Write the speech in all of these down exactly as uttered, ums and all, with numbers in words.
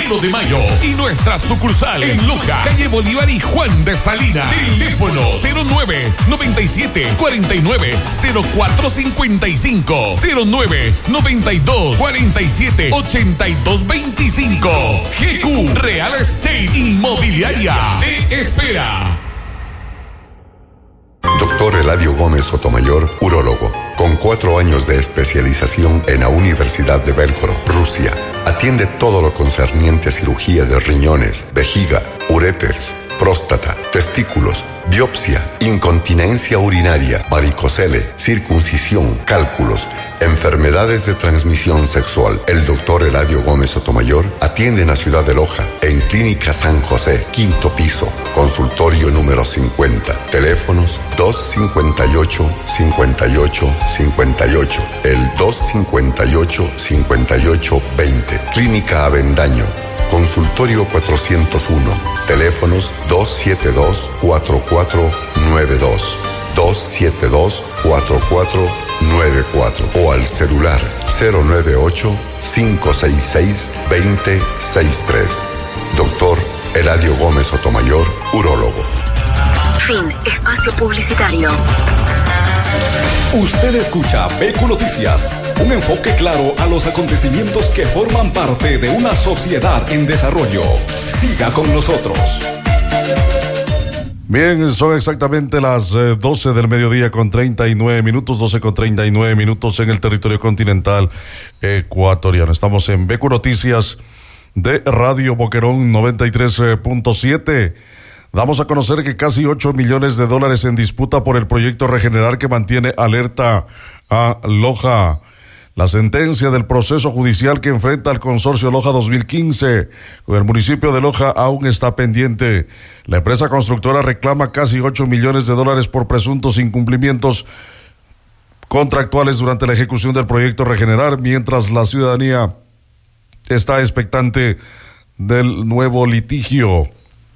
primero de mayo. Y nuestra sucursal en Loja, calle Bolívar y Juan de Salinas. Teléfono cero nueve noventa y siete cuarenta y nueve cero cuatro cincuenta y cinco, cero nueve noventa y dos cuarenta y siete ochenta y dos veinticinco. G Q Real Estate Inmobiliaria te espera. Doctor Eladio Gómez Sotomayor, urólogo, con cuatro años de especialización en la Universidad de Belgorod, Rusia. Atiende todo lo concerniente a cirugía de riñones, vejiga, uréteres, próstata, testículos, biopsia, incontinencia urinaria, varicocele, circuncisión, cálculos, enfermedades de transmisión sexual. El doctor Eladio Gómez Sotomayor atiende en la ciudad de Loja, en Clínica San José, quinto piso, consultorio número cincuenta. Teléfonos dos cincuenta y ocho, cincuenta y ocho, cincuenta y ocho, el dos cincuenta y ocho, cincuenta y ocho, veinte. Clínica Avendaño, consultorio cuatrocientos uno, teléfonos dos siete dos, cuatro cuatro nueve dos, dos siete dos, cuatro cuatro nueve cuatro o al celular cero nueve ocho, cinco seis seis, dos cero seis tres. Doctor Eladio Gómez Sotomayor, urólogo. Fin. Espacio publicitario. Usted escucha B Q Noticias, un enfoque claro a los acontecimientos que forman parte de una sociedad en desarrollo. Siga con nosotros. Bien, son exactamente las eh, doce del mediodía con treinta y nueve minutos, doce con treinta y nueve minutos en el territorio continental ecuatoriano. Estamos en B Q Noticias de Radio Boquerón noventa y tres punto siete. Damos a conocer que casi ocho millones de dólares en disputa por el proyecto Regenerar que mantiene alerta a Loja. La sentencia del proceso judicial que enfrenta al consorcio Loja dos mil quince con el municipio de Loja aún está pendiente. La empresa constructora reclama casi ocho millones de dólares por presuntos incumplimientos contractuales durante la ejecución del proyecto Regenerar, mientras la ciudadanía está expectante del nuevo litigio.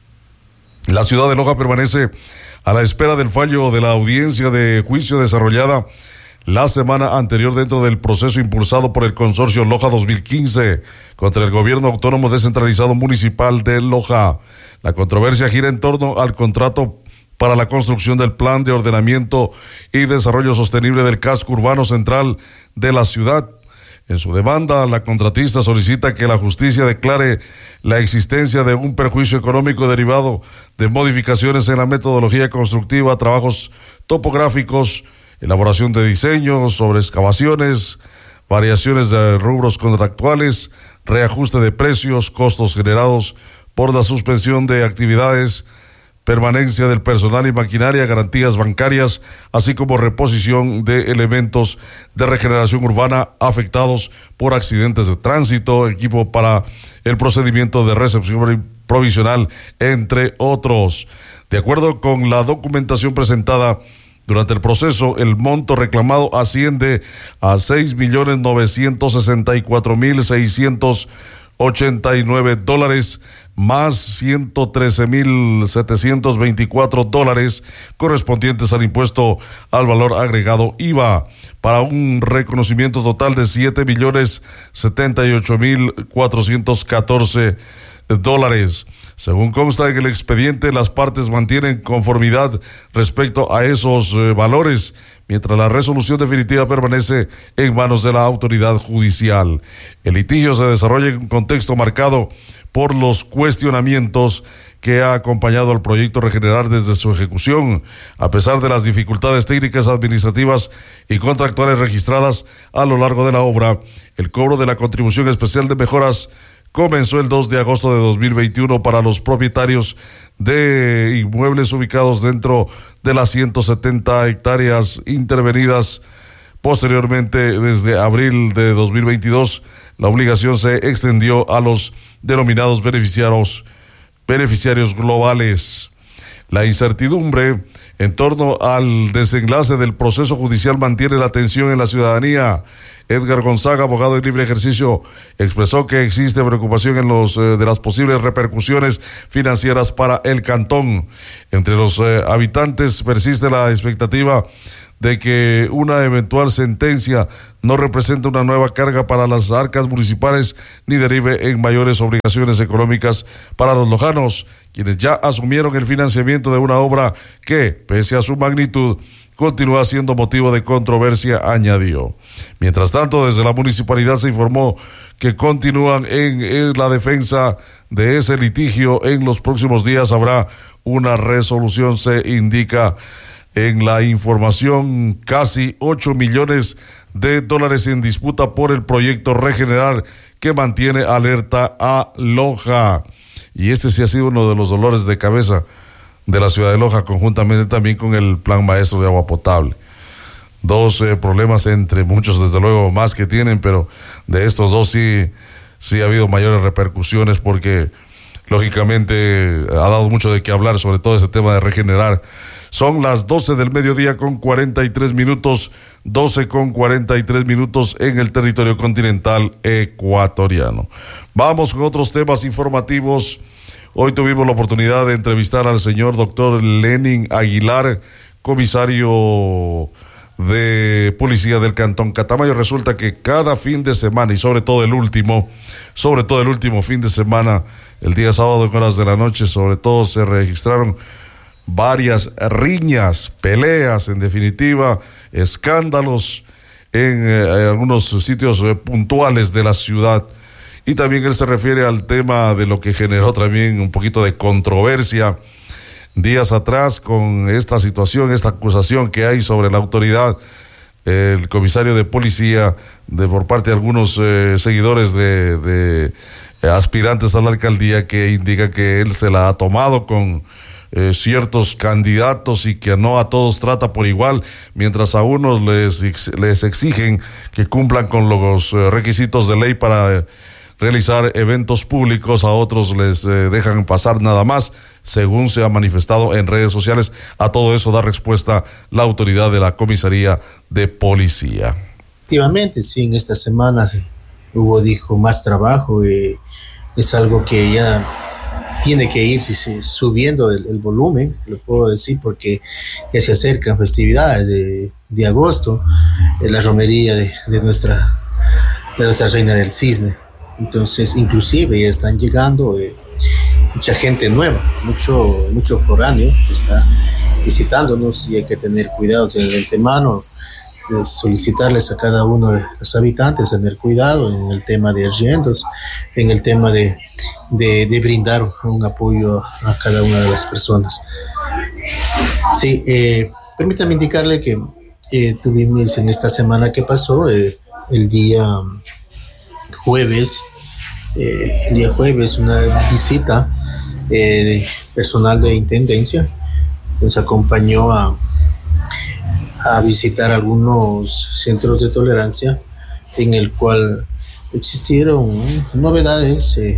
La ciudad de Loja permanece a la espera del fallo de la audiencia de juicio desarrollada la semana anterior dentro del proceso impulsado por el consorcio Loja dos mil quince contra el gobierno autónomo descentralizado municipal de Loja. La controversia gira en torno al contrato para la construcción del plan de ordenamiento y desarrollo sostenible del casco urbano central de la ciudad. En su demanda, la contratista solicita que la justicia declare la existencia de un perjuicio económico derivado de modificaciones en la metodología constructiva, trabajos topográficos, elaboración de diseños, sobre excavaciones, variaciones de rubros contractuales, reajuste de precios, costos generados por la suspensión de actividades, permanencia del personal y maquinaria, garantías bancarias, así como reposición de elementos de regeneración urbana afectados por accidentes de tránsito, equipo para el procedimiento de recepción provisional, entre otros. De acuerdo con la documentación presentada durante el proceso, el monto reclamado asciende a seis millones novecientos sesenta y cuatro mil seiscientos ochenta y nueve dólares más ciento trece mil setecientos veinticuatro dólares correspondientes al impuesto al valor agregado I V A, para un reconocimiento total de siete millones setenta y ocho mil cuatrocientos catorce dólares. Según consta en el expediente, las partes mantienen conformidad respecto a esos eh, valores, mientras la resolución definitiva permanece en manos de la autoridad judicial. El litigio se desarrolla en un contexto marcado por los cuestionamientos que ha acompañado al proyecto Regenerar desde su ejecución. A pesar de las dificultades técnicas, administrativas y contractuales registradas a lo largo de la obra, el cobro de la contribución especial de mejoras comenzó el dos de agosto de dos mil veintiuno para los propietarios de inmuebles ubicados dentro de las ciento setenta hectáreas intervenidas. Posteriormente, desde abril de dos mil veintidós, la obligación se extendió a los denominados beneficiarios, beneficiarios globales. La incertidumbre en torno al desenlace del proceso judicial mantiene la tensión en la ciudadanía. Edgar Gonzaga, abogado de libre ejercicio, expresó que existe preocupación en los eh, de las posibles repercusiones financieras para el cantón. Entre los eh, habitantes persiste la expectativa de que una eventual sentencia no representa una nueva carga para las arcas municipales ni derive en mayores obligaciones económicas para los lojanos, quienes ya asumieron el financiamiento de una obra que, pese a su magnitud, continúa siendo motivo de controversia, añadió. Mientras tanto, desde la municipalidad se informó que continúan en, en la defensa de ese litigio. En los próximos días habrá una resolución, se indica en la información. Casi ocho millones de dólares en disputa por el proyecto Regenerar, que mantiene alerta a Loja. Y este sí ha sido uno de los dolores de cabeza de la ciudad de Loja, conjuntamente también con el plan maestro de agua potable. Dos eh, problemas entre muchos, desde luego, más que tienen, pero de estos dos sí, sí ha habido mayores repercusiones, porque lógicamente ha dado mucho de qué hablar, sobre todo ese tema de Regenerar. Son las doce del mediodía con cuarenta y tres minutos, doce con cuarenta y tres minutos en el territorio continental ecuatoriano. Vamos con otros temas informativos. Hoy tuvimos la oportunidad de entrevistar al señor doctor Lenin Aguilar, comisario de policía del Cantón Catamayo. Resulta que cada fin de semana, y sobre todo el último, sobre todo el último fin de semana, el día sábado en horas de la noche, sobre todo se registraron varias riñas, peleas, en definitiva, escándalos en, eh, en algunos sitios eh, puntuales de la ciudad. Y también él se refiere al tema de lo que generó también un poquito de controversia días atrás con esta situación, esta acusación que hay sobre la autoridad, eh, el comisario de policía, de por parte de algunos eh, seguidores de, de eh, aspirantes a la alcaldía, que indica que él se la ha tomado con eh, ciertos candidatos y que no a todos trata por igual, mientras a unos les, les exigen que cumplan con los eh, requisitos de ley para eh, realizar eventos públicos, a otros les eh, dejan pasar nada más, según se ha manifestado en redes sociales. A todo eso da respuesta la autoridad de la comisaría de policía. Efectivamente, sí, en esta semana hubo, dijo, más trabajo. Eh, es algo que ya tiene que ir si se, subiendo el, el volumen, lo puedo decir, porque ya se acercan festividades de, de agosto, eh, la romería de, de, nuestra, de nuestra Reina del Cisne. Entonces, inclusive ya están llegando eh, mucha gente nueva, mucho mucho foráneo está visitándonos, y hay que tener cuidado de antemano, de solicitarles a cada uno de los habitantes tener cuidado en el tema de arriendos, en el tema de, de, de brindar un apoyo a, a cada una de las personas. Sí, eh, permítame indicarle que eh, tuvimos en esta semana que pasó, eh, el día jueves, eh, el día jueves, una visita eh, de personal de intendencia que nos acompañó a, a visitar algunos centros de tolerancia, en el cual existieron novedades eh,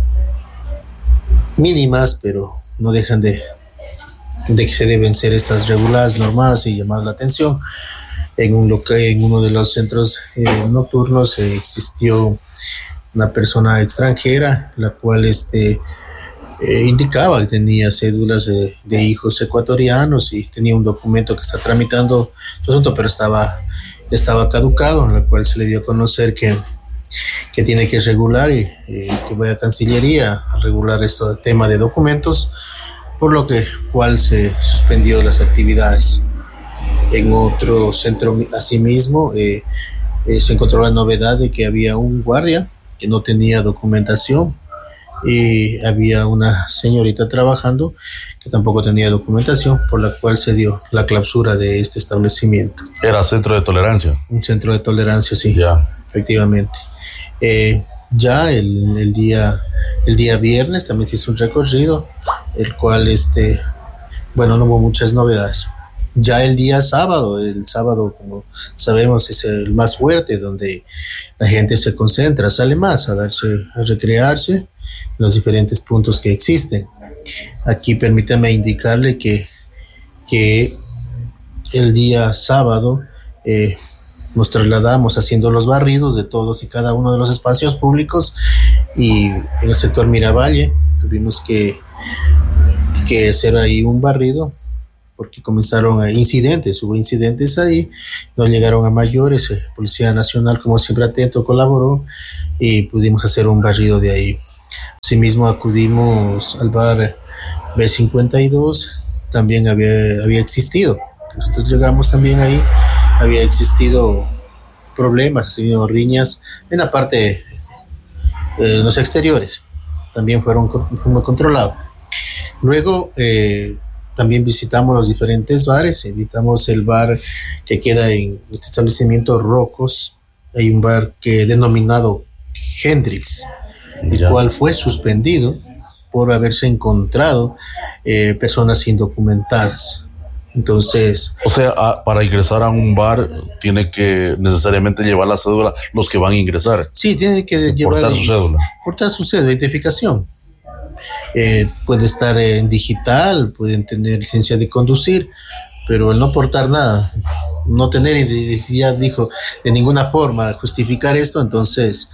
mínimas, pero no dejan de, de que se deben ser estas reguladas, normadas y llamar la atención. En, un local, en uno de los centros eh, nocturnos eh, existió una persona extranjera, la cual este, eh, indicaba que tenía cédulas de, de hijos ecuatorianos y tenía un documento que está tramitando su asunto, pero estaba, estaba caducado, en la cual se le dio a conocer que, que tiene que regular y, y que vaya a Cancillería a regular este tema de documentos, por lo que cual se suspendió las actividades. En otro centro, asimismo, eh, eh, se encontró la novedad de que había un guardia que no tenía documentación, y había una señorita trabajando que tampoco tenía documentación, por la cual se dio la clausura de este establecimiento. ¿Era centro de tolerancia? Un centro de tolerancia, sí, ya. Efectivamente. Eh, ya el, el día el día viernes también se hizo un recorrido, el cual, este, bueno, no hubo muchas novedades. Ya el día sábado, el sábado, como sabemos, es el más fuerte, donde la gente se concentra, sale más a darse, a recrearse en los diferentes puntos que existen. Aquí permítame indicarle que, que el día sábado eh, nos trasladamos haciendo los barridos de todos y cada uno de los espacios públicos, y en el sector Miravalle tuvimos que, que hacer ahí un barrido, porque comenzaron a incidentes, hubo incidentes ahí, no llegaron a mayores, eh, Policía Nacional, como siempre atento, colaboró y pudimos hacer un barrido de ahí. Asimismo acudimos al bar B cincuenta y dos, también había, había existido, nosotros llegamos también ahí, había existido problemas, ha habido riñas en la parte, eh, en los exteriores, también fueron, fueron controlados. Luego eh, también visitamos los diferentes bares, visitamos el bar que queda en el establecimiento Rocos, hay un bar que denominado Hendrix, el ya. cual fue suspendido por haberse encontrado eh, personas indocumentadas. Entonces, o sea, a, para ingresar a un bar tiene que necesariamente llevar la cédula los que van a ingresar. Sí, tiene que llevar portar su cédula. Portar su cédula, identificación. Eh, puede estar en digital, pueden tener licencia de conducir, pero el no portar nada, no tener identidad, dijo, de ninguna forma justificar esto, entonces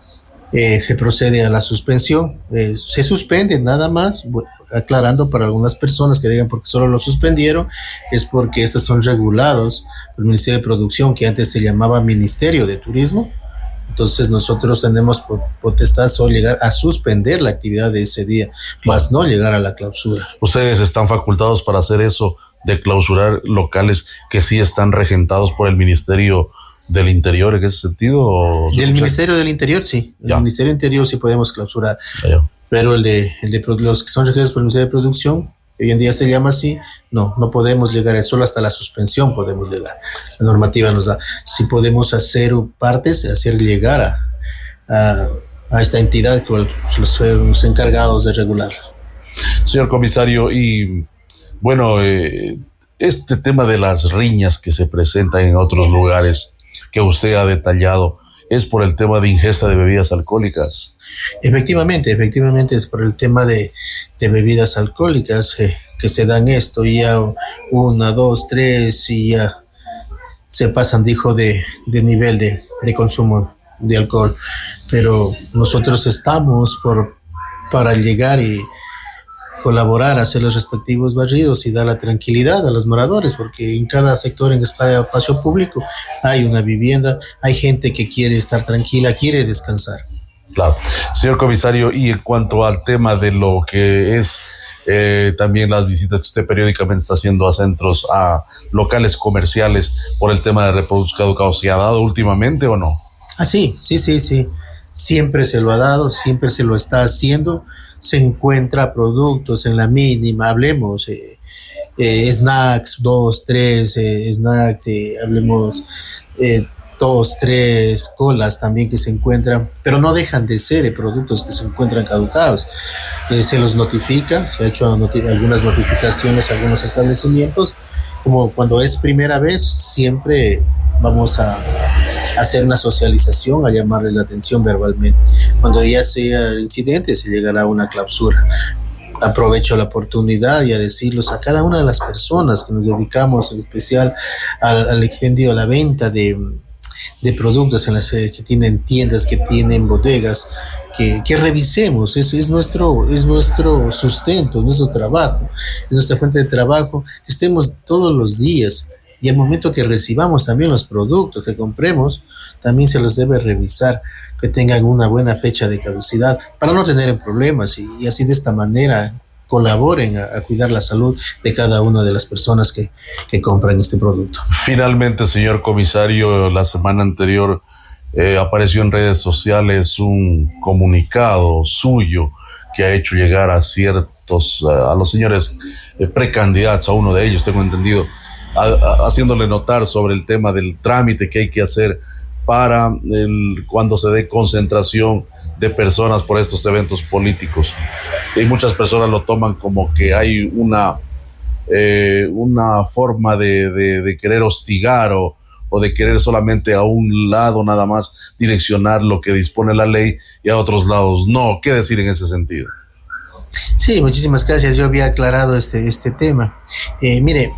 eh, se procede a la suspensión. Eh, se suspende nada más, aclarando para algunas personas que digan porque solo lo suspendieron, es porque estos son regulados por el Ministerio de Producción, que antes se llamaba Ministerio de Turismo. Entonces nosotros tenemos potestad solo llegar a suspender la actividad de ese día, más no llegar a la clausura. ¿Ustedes están facultados para hacer eso, de clausurar locales que sí están regentados por el Ministerio del Interior en ese sentido? ¿O del Ministerio del Interior sí, el ya. Ministerio del Interior sí podemos clausurar, ya, ya. Pero el de, el de los que son regidos por el Ministerio de Producción, hoy en día se llama así, no, no podemos llegar a solo hasta la suspensión podemos llegar. La normativa nos da, si podemos hacer partes, hacer llegar a, a, a esta entidad que los, los encargados de regular. Señor comisario, y bueno, eh, este tema de las riñas que se presentan en otros lugares que usted ha detallado, ¿es por el tema de ingesta de bebidas alcohólicas? Efectivamente, efectivamente es por el tema de, de bebidas alcohólicas eh, que se dan esto, y ya una, dos, tres, y ya se pasan, dijo, de, de nivel de, de consumo de alcohol. Pero nosotros estamos por para llegar y colaborar, hacer los respectivos barridos y dar la tranquilidad a los moradores, porque en cada sector, en cada espacio público, hay una vivienda, hay gente que quiere estar tranquila, quiere descansar. Claro. Señor comisario, y en cuanto al tema de lo que es eh, también las visitas que usted periódicamente está haciendo a centros, a locales comerciales, por el tema de reproducción caducado, ¿se ha dado últimamente o no? Ah, sí, sí, sí, sí. Siempre se lo ha dado, siempre se lo está haciendo. Se encuentra productos en la mínima, hablemos, eh, eh, snacks, dos, tres eh, snacks, eh, hablemos... Eh, dos, tres colas también que se encuentran, pero no dejan de ser eh, productos que se encuentran caducados. Eh, se los notifica, se ha hecho noti- algunas notificaciones a algunos establecimientos, como cuando es primera vez, siempre vamos a hacer una socialización, a llamarles la atención verbalmente. Cuando ya sea el incidente, se llegará a una clausura. Aprovecho la oportunidad y a decirlos a cada una de las personas que nos dedicamos en especial al, al expendio, a la venta de de productos en las que tienen tiendas, que tienen bodegas, que, que revisemos, es, es, nuestro, es nuestro sustento, es nuestro trabajo, es nuestra fuente de trabajo, que estemos todos los días, y al momento que recibamos también los productos que compremos, también se los debe revisar, que tengan una buena fecha de caducidad, para no tener problemas, y, y así de esta manera colaboren a, a cuidar la salud de cada una de las personas que, que compran este producto. Finalmente, señor comisario, la semana anterior eh, apareció en redes sociales un comunicado suyo que ha hecho llegar a ciertos, a, a los señores eh, precandidatos, a uno de ellos, tengo entendido, a, a, haciéndole notar sobre el tema del trámite que hay que hacer para el, cuando se dé concentración de personas por estos eventos políticos. Y muchas personas lo toman como que hay una eh, una forma de, de, de querer hostigar o, o de querer solamente a un lado nada más direccionar lo que dispone la ley y a otros lados no. ¿Qué decir en ese sentido? Sí, muchísimas gracias. Yo había aclarado este, este tema. Eh, mire,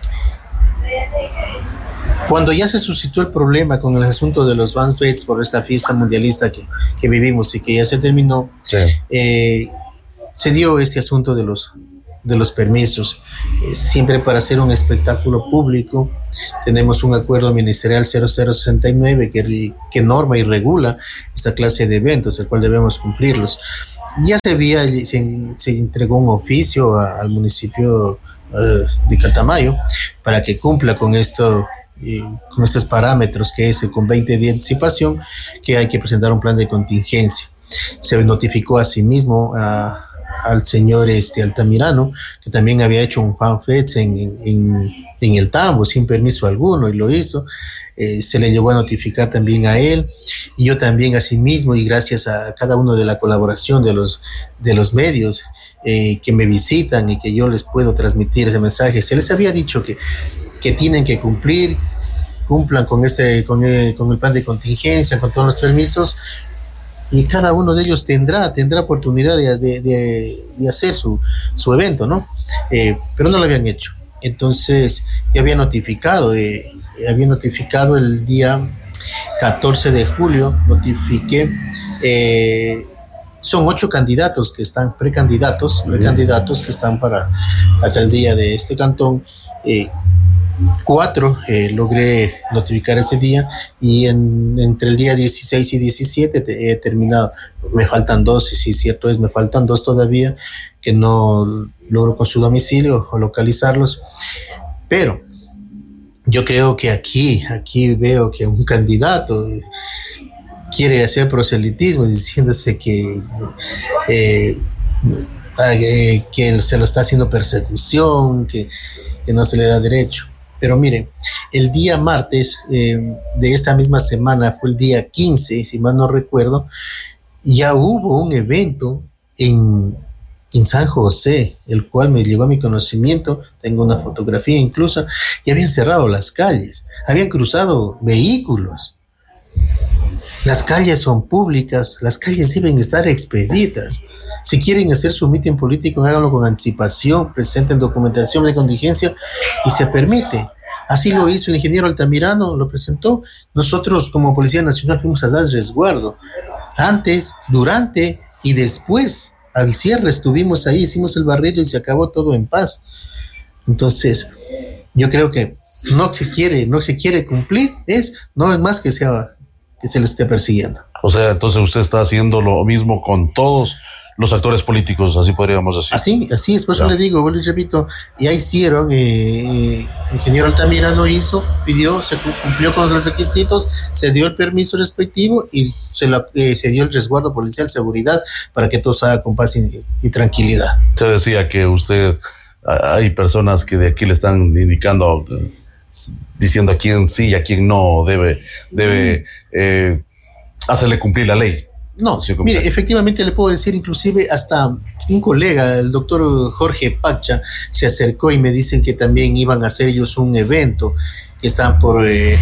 cuando ya se suscitó el problema con el asunto de los banquets por esta fiesta mundialista que, que vivimos y que ya se terminó, sí. eh, se dio este asunto de los de los permisos. Eh, siempre para hacer un espectáculo público tenemos un acuerdo ministerial cero cero sesenta y nueve que, que norma y regula esta clase de eventos, el cual debemos cumplirlos. Ya se había, se, se entregó un oficio a, al municipio uh, de Catamayo para que cumpla con esto, eh, con estos parámetros, que es con veinte días de anticipación, que hay que presentar un plan de contingencia. Se notificó asimismo a al señor este Altamirano, que también había hecho un fanfest en, en, en el Tambo sin permiso alguno, y lo hizo. Eh, se le llegó a notificar también a él, y yo también asimismo, y gracias a cada uno de la colaboración de los, de los medios eh, que me visitan y que yo les puedo transmitir ese mensaje. Se les había dicho que, que tienen que cumplir, cumplan con, este, con, el, con el plan de contingencia, con todos los permisos, y cada uno de ellos tendrá tendrá oportunidad de, de, de, de hacer su, su evento, ¿no? Eh, pero no lo habían hecho. Entonces, ya había notificado, eh, había notificado el día catorce de julio, notifiqué, eh, son ocho candidatos que están, precandidatos, precandidatos que están para la alcaldía de este cantón. eh, Cuatro eh, logré notificar ese día, y en, entre el día dieciséis y diecisiete te, he terminado. Me faltan dos, y sí, cierto es, me faltan dos todavía que no logro con su domicilio o localizarlos. Pero yo creo que aquí, aquí veo que un candidato eh, quiere hacer proselitismo diciéndose que, eh, eh, que se lo está haciendo persecución, que, que no se le da derecho. Pero miren, el día martes eh, de esta misma semana, fue el día quince, si mal no recuerdo, ya hubo un evento en, en San José, el cual me llegó a mi conocimiento, tengo una fotografía incluso, y habían cerrado las calles, habían cruzado vehículos. Las calles son públicas, las calles deben estar expeditas. Si quieren hacer su mitin político, háganlo con anticipación, presenten documentación de contingencia y se permite. Así lo hizo el ingeniero Altamirano, lo presentó. Nosotros como Policía Nacional fuimos a dar resguardo. Antes, durante y después, al cierre estuvimos ahí, hicimos el barrido y se acabó todo en paz. Entonces, yo creo que no se quiere, no se quiere cumplir, es no es más que sea que se le esté persiguiendo. O sea, entonces usted está haciendo lo mismo con todos los actores políticos, así podríamos decir. Así, así es, por eso le digo, vuelvo y repito, ya hicieron, eh, el ingeniero Altamirano hizo, pidió, se cumplió con los requisitos, se dio el permiso respectivo y se, lo, eh, se dio el resguardo policial, seguridad, para que todo se haga con paz y, y tranquilidad. Se decía que usted, hay personas que de aquí le están indicando, diciendo a quién sí y a quién no debe, debe eh, hacerle cumplir la ley. No, mire, efectivamente le puedo decir, inclusive hasta un colega, el doctor Jorge Pacha, se acercó y me dicen que también iban a hacer ellos un evento que están por, eh,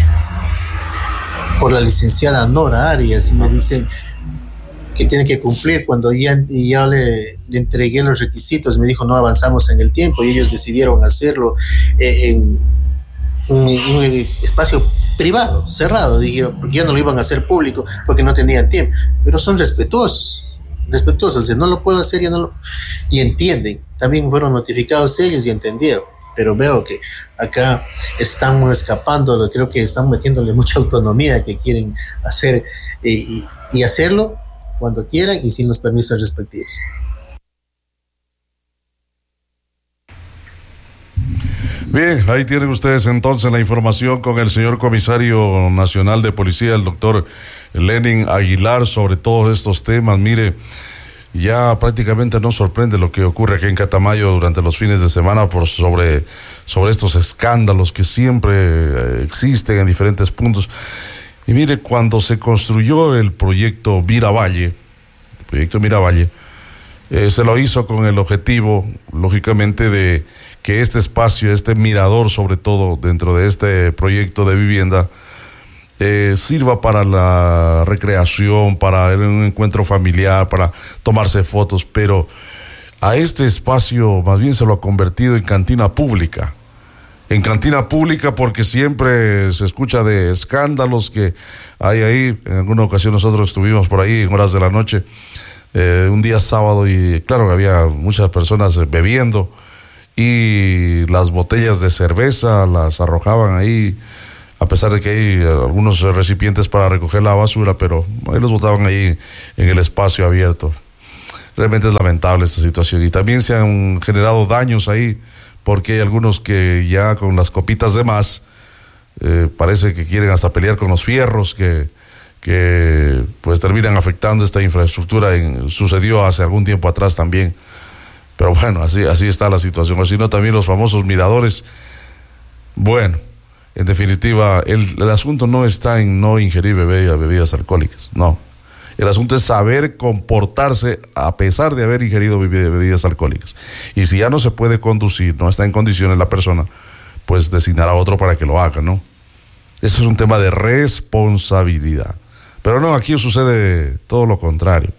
por la licenciada Nora Arias, y me dicen que tienen que cumplir. Cuando ya, ya le, le entregué los requisitos, me dijo no avanzamos en el tiempo, y ellos decidieron hacerlo eh, en un, un espacio privado, cerrado, dijeron, porque ya no lo iban a hacer público porque no tenían tiempo, pero son respetuosos, respetuosos, no lo puedo hacer, ya no lo, y entienden, también fueron notificados ellos y entendieron, pero veo que acá están escapando, creo que están metiéndole mucha autonomía que quieren hacer eh, y, y hacerlo cuando quieran y sin los permisos respectivos. Bien, ahí tienen ustedes entonces la información con el señor comisario nacional de policía, el doctor Lenin Aguilar, sobre todos estos temas. Mire, ya prácticamente no sorprende lo que ocurre aquí en Catamayo durante los fines de semana por sobre, sobre estos escándalos que siempre existen en diferentes puntos. Y mire, cuando se construyó el proyecto Miravalle, el proyecto Miravalle, eh, se lo hizo con el objetivo, lógicamente, de que este espacio, este mirador sobre todo dentro de este proyecto de vivienda eh, sirva para la recreación, para un encuentro familiar, para tomarse fotos, pero a este espacio más bien se lo ha convertido en cantina pública, en cantina pública porque siempre se escucha de escándalos que hay ahí. En alguna ocasión nosotros estuvimos por ahí en horas de la noche, eh, un día sábado, y claro que había muchas personas bebiendo. y las botellas de cerveza las arrojaban ahí, a pesar de que hay algunos recipientes para recoger la basura, pero ahí los botaban ahí en el espacio abierto. Realmente es lamentable esta situación, y también se han generado daños ahí, porque hay algunos que ya con las copitas de más, eh, parece que quieren hasta pelear con los fierros, que, que pues terminan afectando esta infraestructura. En, sucedió hace algún tiempo atrás también, pero bueno, así, así está la situación. Así no, también los famosos miradores. Bueno, en definitiva, el, el asunto no está en no ingerir bebidas, bebidas alcohólicas, no. El asunto es saber comportarse a pesar de haber ingerido bebidas alcohólicas. Y si ya no se puede conducir, no está en condiciones la persona, pues designar a otro para que lo haga, ¿no? Eso es un tema de responsabilidad. Pero no, aquí sucede todo lo contrario.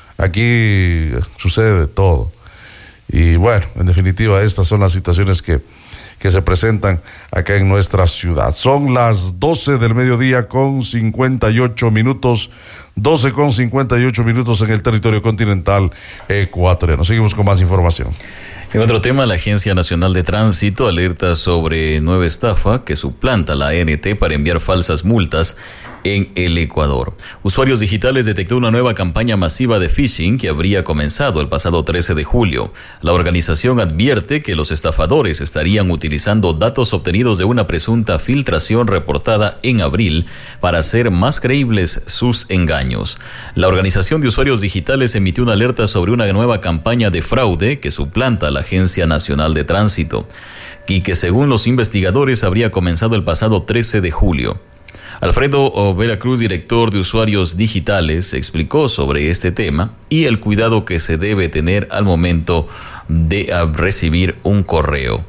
Aquí sucede de todo. Y bueno, en definitiva, estas son las situaciones que, que se presentan acá en nuestra ciudad. Son las doce del mediodía con cincuenta y ocho minutos. doce con cincuenta y ocho minutos en el territorio continental ecuatoriano. Seguimos con más información. En otro tema, la Agencia Nacional de Tránsito alerta sobre nueva estafa que suplanta la A N T para enviar falsas multas en el Ecuador. Usuarios Digitales detectó una nueva campaña masiva de phishing que habría comenzado el pasado trece de julio. La organización advierte que los estafadores estarían utilizando datos obtenidos de una presunta filtración reportada en abril para hacer más creíbles sus engaños. La Organización de Usuarios Digitales emitió una alerta sobre una nueva campaña de fraude que suplanta a la Agencia Nacional de Tránsito y que, según los investigadores, habría comenzado el pasado trece de julio. Alfredo Veracruz, director de Usuarios Digitales, explicó sobre este tema y el cuidado que se debe tener al momento de uh, recibir un correo.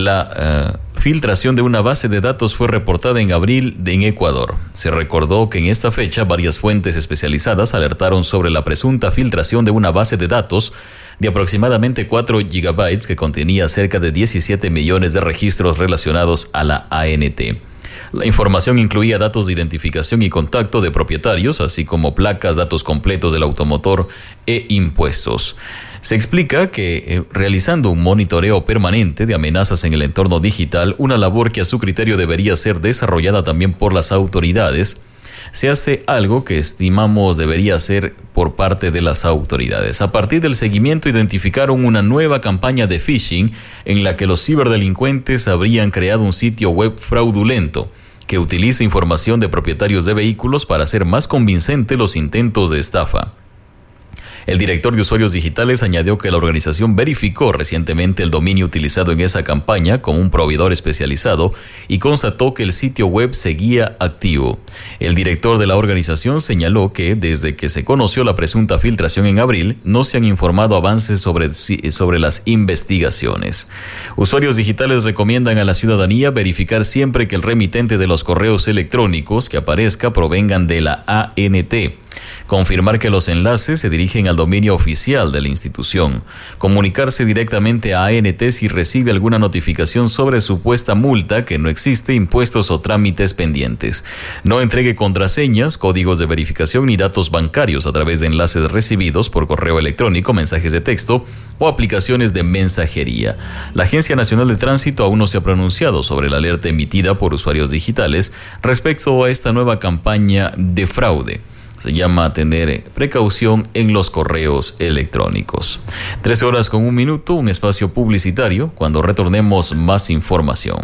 La uh, filtración de una base de datos fue reportada en abril en Ecuador. Se recordó que en esta fecha varias fuentes especializadas alertaron sobre la presunta filtración de una base de datos de aproximadamente cuatro gigabytes que contenía cerca de diecisiete millones de registros relacionados a la A N T. La información incluía datos de identificación y contacto de propietarios, así como placas, datos completos del automotor e impuestos. Se explica que eh, realizando un monitoreo permanente de amenazas en el entorno digital, una labor que a su criterio debería ser desarrollada también por las autoridades, se hace algo que estimamos debería ser por parte de las autoridades. A partir del seguimiento identificaron una nueva campaña de phishing en la que los ciberdelincuentes habrían creado un sitio web fraudulento que utiliza información de propietarios de vehículos para hacer más convincentes los intentos de estafa. El director de Usuarios Digitales añadió que la organización verificó recientemente el dominio utilizado en esa campaña con un proveedor especializado y constató que el sitio web seguía activo. El director de la organización señaló que desde que se conoció la presunta filtración en abril, no se han informado avances sobre, sobre las investigaciones. Usuarios Digitales recomiendan a la ciudadanía verificar siempre que el remitente de los correos electrónicos que aparezca provengan de la A N T. Confirmar que los enlaces se dirigen al dominio oficial de la institución. Comunicarse directamente a A N T si recibe alguna notificación sobre supuesta multa que no existe, impuestos o trámites pendientes. No entregue contraseñas, códigos de verificación ni datos bancarios a través de enlaces recibidos por correo electrónico, mensajes de texto o aplicaciones de mensajería. La Agencia Nacional de Tránsito aún no se ha pronunciado sobre la alerta emitida por Usuarios Digitales respecto a esta nueva campaña de fraude. Se llama tener precaución en los correos electrónicos. Trece horas con un minuto, un espacio publicitario. Cuando retornemos, más información.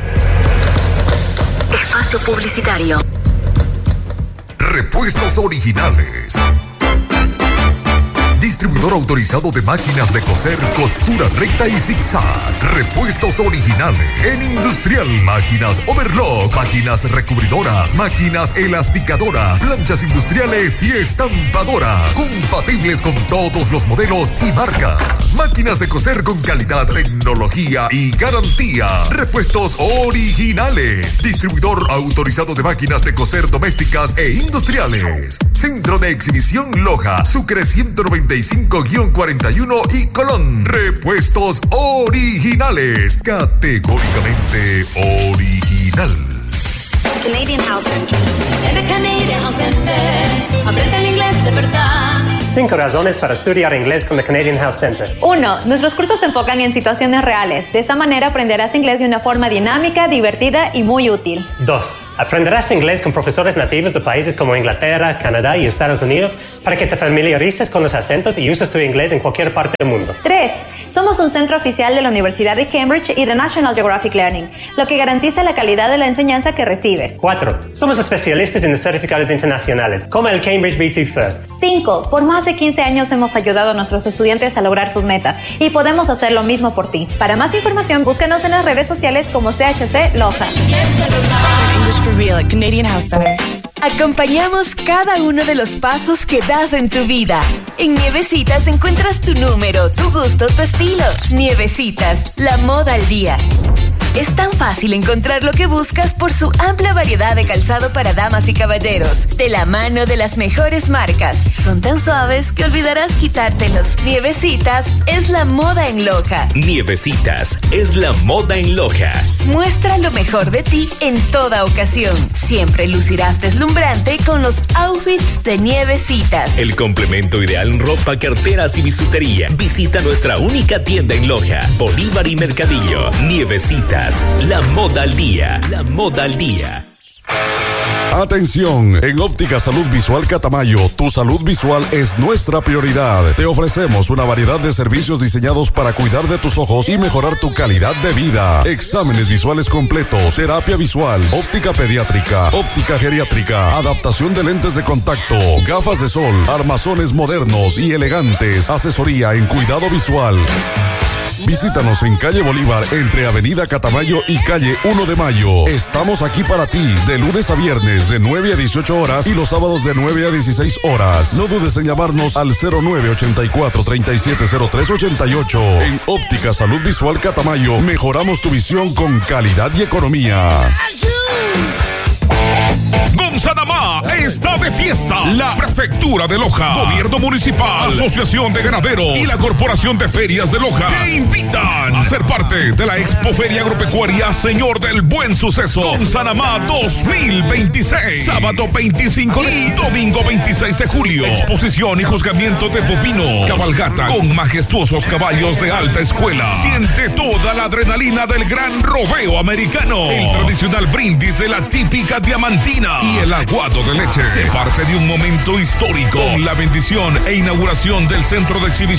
Espacio publicitario. Repuestos Originales. Distribuidor autorizado de máquinas de coser, costura recta y zigzag. Repuestos Originales. En Industrial, máquinas overlock, máquinas recubridoras, máquinas elasticadoras, planchas industriales y estampadoras. Compatibles con todos los modelos y marcas. Máquinas de coser con calidad, tecnología y garantía. Repuestos Originales. Distribuidor autorizado de máquinas de coser domésticas e industriales. Centro de Exhibición Loja, Sucre ciento noventa y cinco guión cuarenta y uno y Colón. Repuestos Originales. Categóricamente original. Canadian House Center. En the Canadian House Center, aprende el inglés de verdad. Cinco razones para estudiar inglés con The Canadian House Center. Uno, nuestros cursos se enfocan en situaciones reales. De esta manera aprenderás inglés de una forma dinámica, divertida y muy útil. Dos, aprenderás inglés con profesores nativos de países como Inglaterra, Canadá y Estados Unidos para que te familiarices con los acentos y uses tu inglés en cualquier parte del mundo. Tres, somos un centro oficial de la Universidad de Cambridge y de National Geographic Learning, lo que garantiza la calidad de la enseñanza que recibes. Cuatro, somos especialistas en los certificados internacionales, como el Cambridge B dos First. Cinco, por más de quince años hemos ayudado a nuestros estudiantes a lograr sus metas y podemos hacer lo mismo por ti. Para más información, búscanos en las redes sociales como C H C Loja. English for Real at Canadian House Center. Acompañamos cada uno de los pasos que das en tu vida. En Nievecitas encuentras tu número, tu gusto, tu estilo. Nievecitas, la moda al día. Es tan fácil encontrar lo que buscas por su amplia variedad de calzado para damas y caballeros, de la mano de las mejores marcas. Son tan suaves que olvidarás quitártelos. Nievecitas es la moda en Loja. Nievecitas es la moda en Loja. Muestra lo mejor de ti en toda ocasión. Siempre lucirás deslumbrante con los outfits de Nievecitas. El complemento ideal en ropa, carteras y bisutería. Visita nuestra única tienda en Loja, Bolívar y Mercadillo. Nievecitas. La moda al día, la moda al día. Atención, en Óptica Salud Visual Catamayo, tu salud visual es nuestra prioridad. Te ofrecemos una variedad de servicios diseñados para cuidar de tus ojos y mejorar tu calidad de vida. Exámenes visuales completos, terapia visual, óptica pediátrica, óptica geriátrica, adaptación de lentes de contacto, gafas de sol, armazones modernos y elegantes, asesoría en cuidado visual. Visítanos en calle Bolívar, entre avenida Catamayo y calle uno de mayo. Estamos aquí para ti, de lunes a viernes, de nueve a dieciocho horas y los sábados de nueve a dieciséis horas. No dudes en llamarnos al cero nueve ochenta y cuatro, treinta y siete cero tres ochenta y ocho. En Óptica Salud Visual Catamayo, mejoramos tu visión con calidad y economía. Gonzanamá está de fiesta. La Prefectura de Loja, Gobierno Municipal, Asociación de Ganaderos y la Corporación de Ferias de Loja te invitan a ser parte de la Expoferia Agropecuaria Señor del Buen Suceso Gonzanamá dos mil veintiséis. Sábado veinticinco y domingo veintiséis de julio. Exposición y juzgamiento de bovino. Cabalgata con majestuosos caballos de alta escuela. Siente toda la adrenalina del gran rodeo americano. El tradicional brindis de la típica diamantina y el aguado de leche. Se parte de un momento histórico con la bendición e inauguración del centro de exhibición